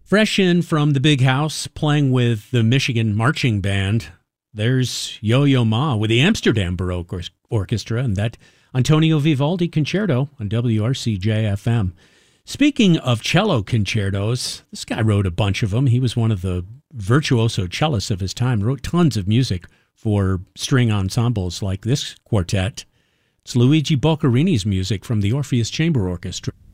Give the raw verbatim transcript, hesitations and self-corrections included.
Fresh in from the big house, playing with the Michigan Marching Band, there's Yo-Yo Ma with the Amsterdam Baroque Or- Orchestra and that Antonio Vivaldi Concerto on W R C J F M. Speaking of cello concertos, this guy wrote a bunch of them. He was one of the virtuoso cellists of his time, wrote tons of music for string ensembles like this quartet. It's Luigi Boccherini's music from the Orpheus Chamber Orchestra.